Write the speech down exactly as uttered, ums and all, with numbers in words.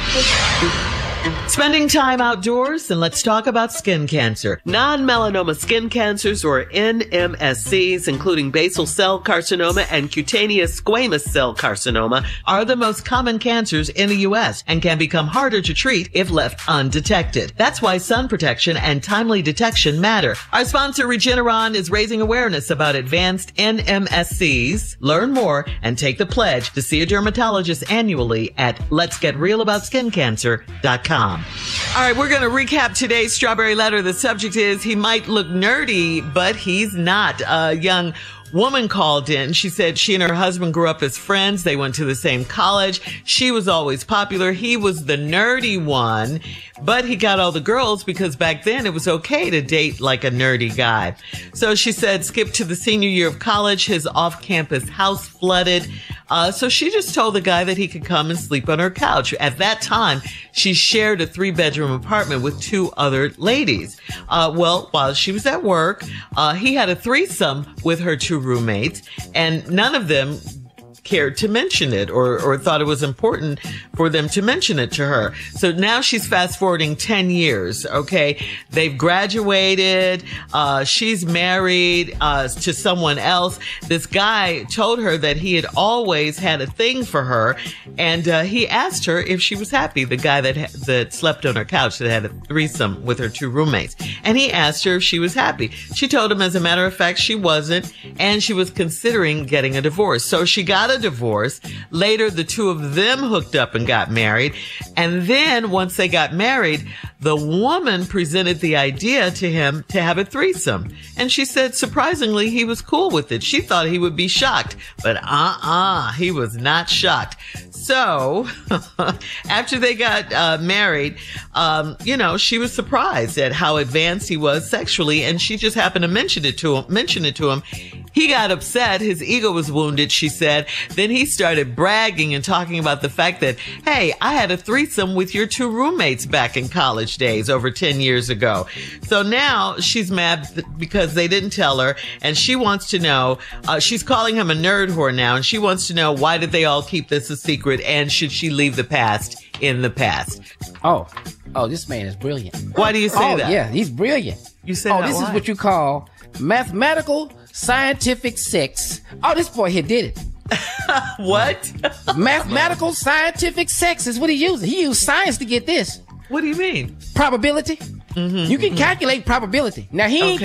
Spending time outdoors, and let's talk about skin cancer. Non-melanoma skin cancers, or N M S Cs, including basal cell carcinoma and cutaneous squamous cell carcinoma, are the most common cancers in the U S and can become harder to treat if left undetected. That's why sun protection and timely detection matter. Our sponsor, Regeneron, is raising awareness about advanced N M S Cs. Learn more and take the pledge to see a dermatologist annually at lets get real about skin cancer dot com. All right, we're going to recap today's Strawberry Letter. The subject is, he might look nerdy, but he's not. A young woman called in. She said she and her husband grew up as friends. They went to the same college. She was always popular. He was the nerdy one, but he got all the girls because back then it was okay to date like a nerdy guy. So she said, skip to the senior year of college, his off-campus house flooded. Uh, so she just told the guy that he could come and sleep on her couch. At that time, she shared a three-bedroom apartment with two other ladies. Uh, well, while she was at work, uh, he had a threesome with her two roommates, and none of them cared to mention it or, or thought it was important for them to mention it to her. So now she's fast forwarding ten years. Okay. They've graduated. Uh, she's married, uh, to someone else. This guy told her that he had always had a thing for her. And, uh, he asked her if she was happy. The guy that, ha- that slept on her couch, that had a threesome with her two roommates. And he asked her if she was happy. She told him, as a matter of fact, she wasn't. And she was considering getting a divorce. So she got a divorce. Later, the two of them hooked up and got married. And then once they got married, the woman presented the idea to him to have a threesome. And she said, surprisingly, he was cool with it. She thought he would be shocked, but uh-uh, he was not shocked. So after they got uh, married, um, you know, she was surprised at how advanced he was sexually. And she just happened to mention it to him, mention it to him. He got upset. His ego was wounded, she said. Then he started bragging and talking about the fact that, hey, I had a threesome with your two roommates back in college days over ten years ago. So now she's mad because they didn't tell her, and she wants to know, uh, she's calling him a nerd whore now, and she wants to know, why did they all keep this a secret, and should she leave the past in the past? Oh, oh, this man is brilliant. Why do you say oh, that? Yeah, he's brilliant. You say Oh, that this why? is what you call mathematical scientific sex. Oh, this boy here did it. What? Mathematical scientific sex is what he used. He used science to get this. What do you mean? Probability. Mm-hmm, you can mm-hmm. calculate probability. Now, he ain't okay.